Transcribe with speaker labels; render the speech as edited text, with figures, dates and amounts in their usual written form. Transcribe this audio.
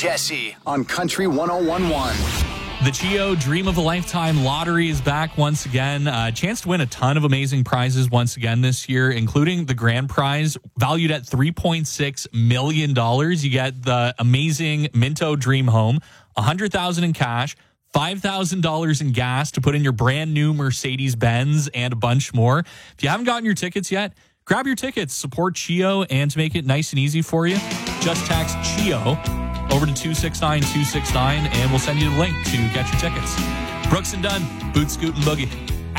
Speaker 1: Jesse on Country 101.1.
Speaker 2: The Chio Dream of a Lifetime Lottery is back once again. Chance to win a ton of amazing prizes once again this year, including the grand prize valued at $3.6 million. You get the amazing Minto Dream Home, $100,000 in cash, $5,000 in gas to put in your brand new Mercedes-Benz, and a bunch more. If you haven't gotten your tickets yet, grab your tickets, support Chio, and to make it nice and easy for you, just text Chio over to 269-269, and we'll send you the link to get your tickets. Brooks and Dunn, Boot Scoot and Boogie.